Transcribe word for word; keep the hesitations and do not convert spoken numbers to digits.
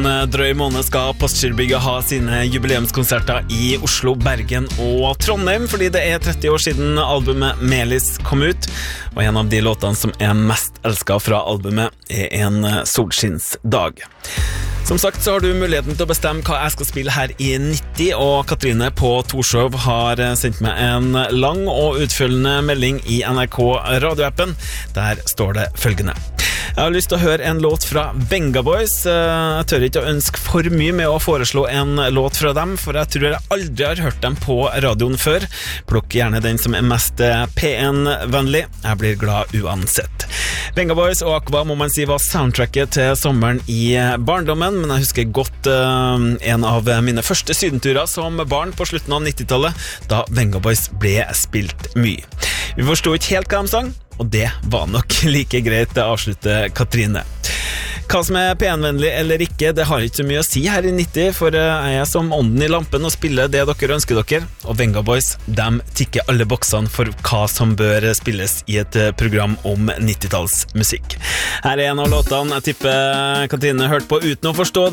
en drøy måned skal Postgirobygget ha sine jubileumskonserter i Oslo, Bergen og Trondheim, fordi det er tretti år siden albumet Melis kom ut, og en av de låtene som er mest elsket fra albumet er En solskinnsdag. Som sagt så har du muligheten til å bestemme hva jeg skal spille her i nitti, og Katrine på Torshov har sendt meg en lang og utfyllende melding i N R K radioappen. Der står det følgende: Jeg har lyst til å høre en låt fra Venga Boys. Jeg tør ikke å ønske for mye med å foreslå en låt fra dem, for jeg tror jeg aldri har hørt dem på radioen før. Plukk gjerne den som er mest P N-vennlig. Jeg blir glad uansett. Venga Boys og Aqua må man si var soundtracket til sommeren i barndommen, men jeg husker godt uh, en av mine første sydenturer som barn på slutten av nittitallet, da Venga Boys ble spilt mye. Vi forstod ikke helt hva de sang, og det var nok like greit, avslutter Katrine. Hva som er P N-vennlig eller ikke, det har ikke så mye å si her i nitti, for jeg er som ånden i lampen og spiller det dere ønsker dere, og Venga Boys, de tikker alle boksene for hva som bør spilles i et program om nittitallsmusikk. Her er en av låtene jeg tipper Katrine hørte på uten å forstå